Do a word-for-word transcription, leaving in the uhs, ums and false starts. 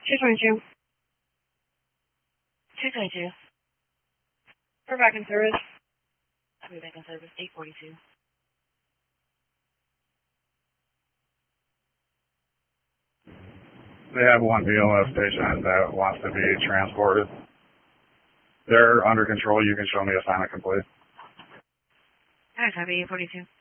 two twenty-two. two twenty-two. We're back in service. I'll be back in service. eight forty-two. They have one B L S patient that wants to be transported. They're under control. You can show me assignment complete. Alright, copy eight forty-two.